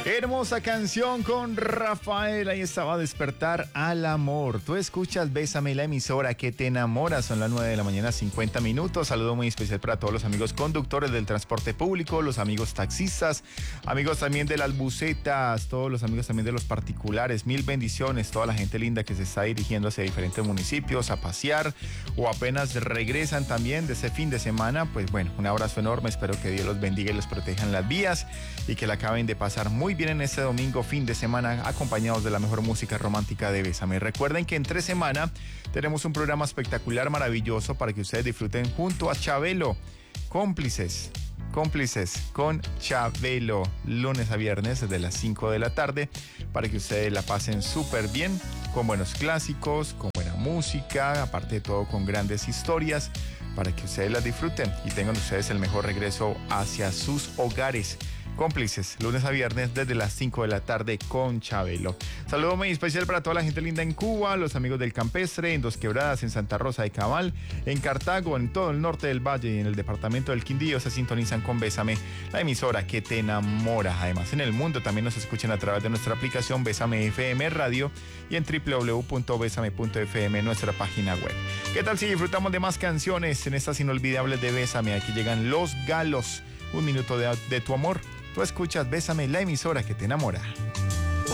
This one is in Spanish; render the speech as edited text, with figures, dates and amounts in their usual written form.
Hermosa canción con Rafael, ahí estaba, Despertar al Amor. Tú escuchas Bésame, la emisora que te enamora. Son las 9 de la mañana, 50 minutos. Saludo muy especial para todos los amigos conductores del transporte público, los amigos taxistas, amigos también de las busetas, todos los amigos también de los particulares. Mil bendiciones, toda la gente linda que se está dirigiendo hacia diferentes municipios a pasear o apenas regresan también de ese fin de semana. Pues bueno, un abrazo enorme, espero que Dios los bendiga y los proteja en las vías y que la acaben de pasar muy bien en este domingo, fin de semana, acompañados de la mejor música romántica de Bésame. Recuerden que entre semana tenemos un programa espectacular, maravilloso, para que ustedes disfruten junto a Chabelo. Cómplices con Chabelo, lunes a viernes desde las 5 de la tarde, para que ustedes la pasen súper bien, con buenos clásicos, con buena música, aparte de todo con grandes historias, para que ustedes las disfruten y tengan ustedes el mejor regreso hacia sus hogares. Cómplices, lunes a viernes desde las 5 de la tarde con Chabelo. Saludo muy especial para toda la gente linda en Cuba, los amigos del Campestre, en Dos Quebradas, en Santa Rosa de Cabal, en Cartago, en todo el norte del Valle y en el departamento del Quindío se sintonizan con Bésame, la emisora que te enamora. Además, en el mundo también nos escuchan a través de nuestra aplicación Bésame FM Radio y en www.besame.fm, nuestra página web. ¿Qué tal si disfrutamos de más canciones en estas inolvidables de Bésame? Aquí llegan Los Galos, un minuto de tu amor. Tú escuchas Bésame, la emisora que te enamora.